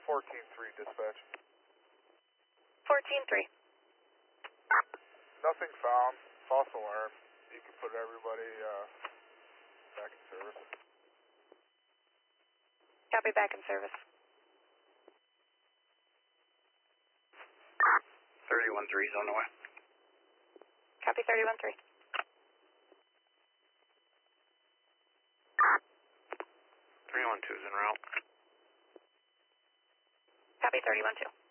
14-3 dispatch. 14-3. Nothing found. False alarm. You can put everybody back in service. Copy, back in service. 31-3 is on the way. Copy, 31-3. 312 is en route. Copy, 31-2.